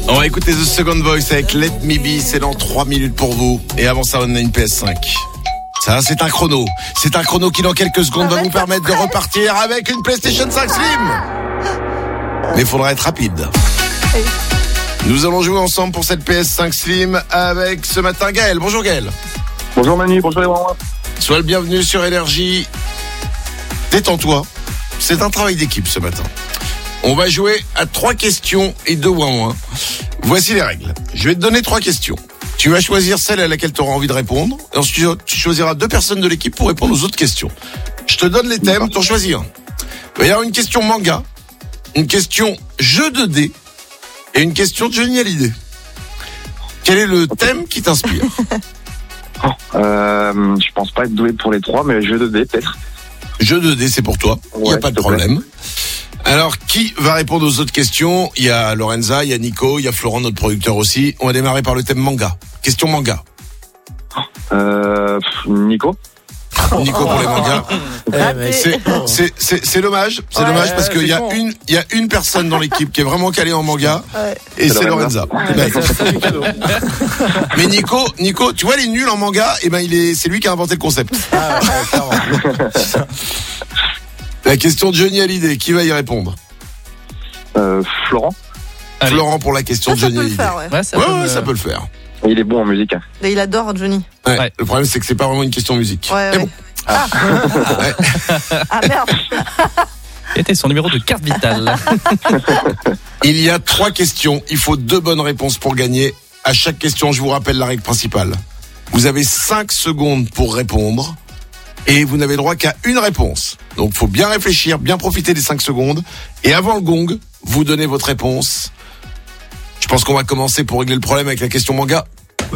On va écouter The Second Voice avec Let Me Be, c'est dans 3 minutes pour vous. Et avant ça, on a une PS5. Ça, c'est un chrono. C'est un chrono qui, dans quelques secondes, va vous permettre de repartir avec une PlayStation 5 Slim. Mais il faudra être rapide. Nous allons jouer ensemble pour cette PS5 Slim avec ce matin Gaël. Bonjour Gaël. Bonjour Manu, bonjour les mamans. Sois le bienvenu sur Énergie. Détends-toi. C'est un travail d'équipe ce matin. On va jouer à 3 questions et 2 ouin-ouin. Voici les règles. Je vais te donner 3 questions. Tu vas choisir celle à laquelle tu auras envie de répondre. Et ensuite, tu choisiras 2 personnes de l'équipe pour répondre aux autres questions. Je te donne les thèmes, t'en choisis un. Il va y avoir une question manga, une question jeu de dés et une question de Johnny Hallyday. Quel est le thème qui t'inspire ? Je pense pas être doué pour les 3, mais jeu de dés peut-être. Jeu de dés, c'est pour toi. Il n'y a pas de problème. Alors, qui va répondre aux autres questions ? Il y a Lorenza, il y a Nico, il y a Florent, notre producteur aussi. On va démarrer par le thème manga. Question manga. Nico. Nico pour les mangas. C'est dommage. C'est dommage parce qu'il y a une personne dans l'équipe qui est vraiment calée en manga. Et c'est Lorenza. Mais Nico, tu vois, il est nul en manga. Et ben, c'est lui qui a inventé le concept. La question de Johnny Hallyday, qui va y répondre ? Florent. Allez. Florent pour la question de Johnny Hallyday. Ça peut le faire. Il est bon en musique. Et il adore Johnny. Ouais. Le problème, c'est que c'est pas vraiment une question musique. Ouais. Bon. Ah merde. C'était son numéro de carte vitale. Il y a 3 questions. Il faut 2 bonnes réponses pour gagner. À chaque question, je vous rappelle la règle principale. Vous avez 5 secondes pour répondre. Et vous n'avez droit qu'à une réponse. Donc, faut bien réfléchir, bien profiter des 5 secondes. Et avant le gong, vous donnez votre réponse. Je pense qu'on va commencer pour régler le problème avec la question manga